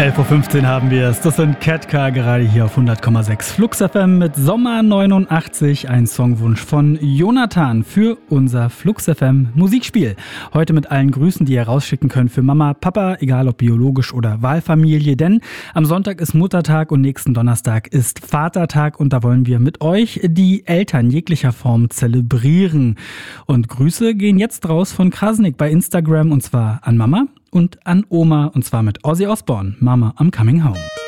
11.15 Uhr haben wir es. Das sind Ketka, gerade hier auf 100,6 Flux FM mit Sommer 89. Ein Songwunsch von Jonathan für unser Flux FM Musikspiel. Heute mit allen Grüßen, die ihr rausschicken könnt für Mama, Papa, egal ob biologisch oder Wahlfamilie. Denn am Sonntag ist Muttertag und nächsten Donnerstag ist Vatertag. Und da wollen wir mit euch die Eltern jeglicher Form zelebrieren. Und Grüße gehen jetzt raus von Krasnik bei Instagram, und zwar an Mama und an Oma, und zwar mit Ozzy Osbourne, Mama, I'm Coming Home.